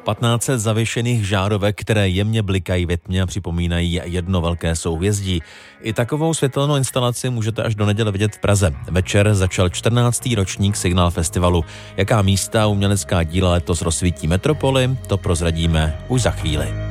1500 zavěšených žárovek, které jemně blikají ve tmě a připomínají jedno velké souhvězdí. I takovou světelnou instalaci můžete až do neděle vidět v Praze. Večer začal 14. ročník Signál festivalu. Jaká místa umělecká díla letos rozsvítí metropoli, to prozradíme už za chvíli.